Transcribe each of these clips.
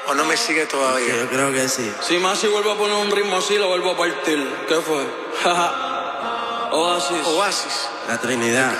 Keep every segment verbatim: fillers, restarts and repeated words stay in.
¿O no me sigue todavía? Yo creo que sí. Si Masi vuelve a poner un ritmo así, lo vuelvo a partir. ¿Qué fue? Oasis. Oasis. La Trinidad.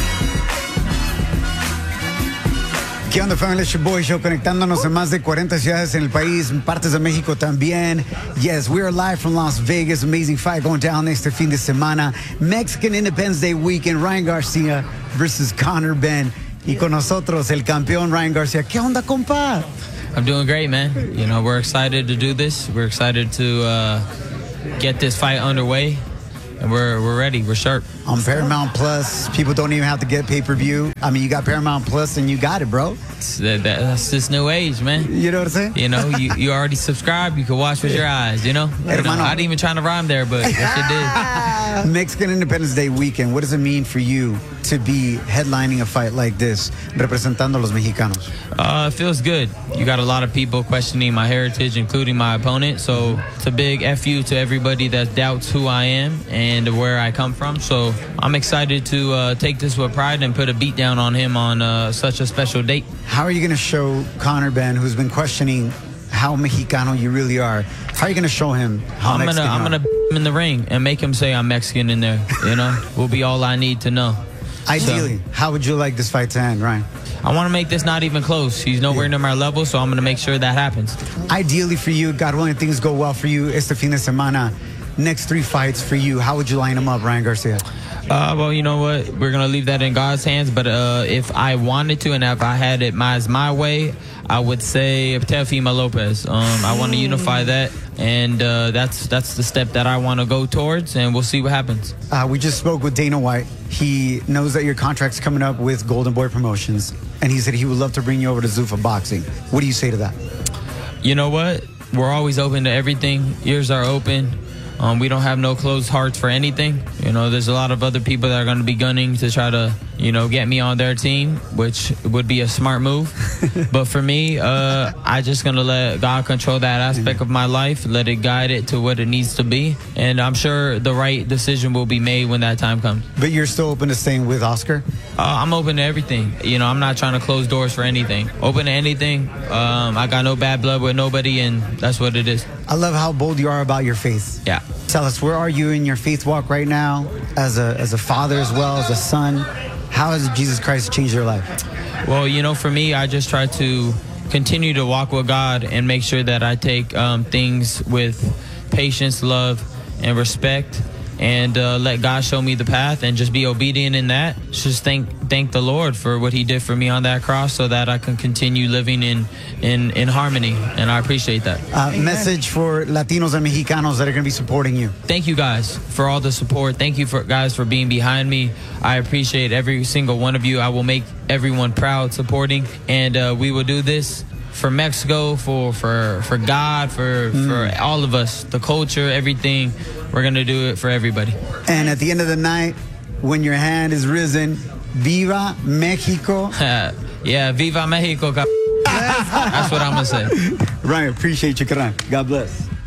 ¿Qué onda, familia? It's your boy Show, conectándonos en más de cuarenta ciudades en el país, en partes de México también. Yes, we are live from Las Vegas. Amazing fight going down este fin de semana. Mexican Independence Day weekend. Ryan Garcia versus Conor Benn. Y con nosotros, el campeón Ryan Garcia. ¿Qué onda, compa? I'm doing great, man. You know, we're excited to do this. We're excited to uh, get this fight underway. And we're we're ready. We're sharp. On Paramount Plus, people don't even have to get pay-per-view. I mean, you got Paramount Plus and you got it, bro. That, that, that's this new age, man. You know what I'm saying? You know, you, you already subscribed. You can watch with your eyes, you know? You know I didn't even try to rhyme there, but yes, it did. Mexican Independence Day weekend, what does it mean for you to be headlining a fight like this, representando a los mexicanos? Uh, it feels good. You got a lot of people questioning my heritage, including my opponent. So it's a big F you to everybody that doubts who I am and where I come from. So I'm excited to uh, take this with pride and put a beat down on him on uh, such a special date. How are you going to show Conor Benn, who's been questioning how Mexicano you really are, how are you going to show him how I'm Mexican gonna, I'm you gonna are? him in the ring and make him say I'm Mexican in there, you know? Will be all I need to know. Ideally, So, how would you like this fight to end, Ryan? I want to make this not even close. He's nowhere Yeah. near my level, so I'm going to make sure that happens. Ideally for you, God willing, things go well for you, este fin de semana, next three fights for you, how would you line them up, Ryan Garcia? Uh, well, you know what? We're going to leave that in God's hands, but uh, if I wanted to and if I had it my, my way, I would say Teofimo Lopez. Um, I want to unify that, and uh, that's that's the step that I want to go towards, and we'll see what happens. Uh, we just spoke with Dana White. He knows that your contract's coming up with Golden Boy Promotions, and he said he would love to bring you over to Zuffa Boxing. What do you say to that? You know what? We're always open to everything. Ears are open. Um, we don't have no closed hearts for anything. You know, there's a lot of other people that are going to be gunning to try to, you know, get me on their team, which would be a smart move. But for me, uh, I just going to let God control that aspect of my life, let it guide it to what it needs to be. And I'm sure the right decision will be made when that time comes. But you're still open to staying with Oscar? Uh, I'm open to everything. You know, I'm not trying to close doors for anything. Open to anything. Um, I got no bad blood with nobody, and that's what it is. I love how bold you are about your faith. Yeah. Tell us, where are you in your faith walk right now, as a as a father as well, as a son? How has Jesus Christ changed your life? Well, you know, for me, I just try to continue to walk with God and make sure that I take um, things with patience, love, and respect, and uh, let God show me the path and just be obedient in that. Just thank thank the Lord for what he did for me on that cross so that I can continue living in in, in harmony, and I appreciate that. Uh, message for Latinos and Mexicanos that are going to be supporting you. Thank you guys for all the support. Thank you for guys for being behind me. I appreciate every single one of you. I will make everyone proud supporting, and uh, we will do this for Mexico, for for for God, for mm. for all of us, the culture, everything. We're gonna do it for everybody. And at the end of the night, when your hand is risen, Viva Mexico. Yeah, Viva Mexico. That's what I'm gonna say. Ryan, appreciate you, carnal. God bless.